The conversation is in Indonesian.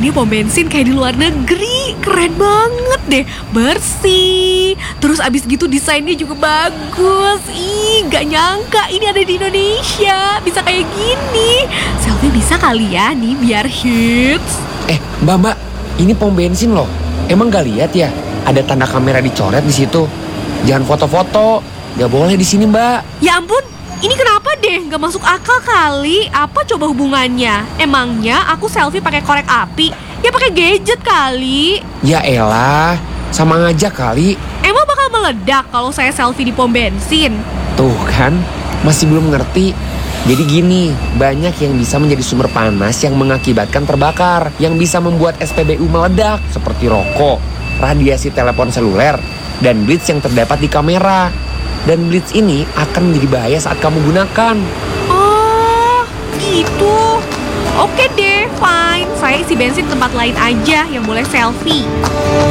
Ini pom bensin kayak di luar negeri, keren banget deh, bersih. Terus abis gitu desainnya juga bagus. Ih, gak nyangka ini ada di Indonesia, bisa kayak gini. Selfie bisa kali ya nih biar hits. Mbak, ini pom bensin loh. Emang gak lihat ya? Ada tanda kamera dicoret di situ. Jangan foto-foto, gak boleh di sini, Mbak. Ya ampun, ini kenapa deh? Gak masuk akal kali. Apa coba hubungannya? Emangnya aku selfie pakai korek api? Ya pakai gadget kali. Ya elah, sama aja kali. Emang bakal meledak kalau saya selfie di pom bensin? Tuh kan, masih belum ngerti. Jadi gini, banyak yang bisa menjadi sumber panas yang mengakibatkan terbakar, yang bisa membuat SPBU meledak, seperti rokok, radiasi telepon seluler, dan blitz yang terdapat di kamera. Dan blitz ini akan menjadi bahaya saat kamu gunakan. Oh, gitu. Oke deh, fine. Saya isi bensin tempat lain aja yang boleh selfie.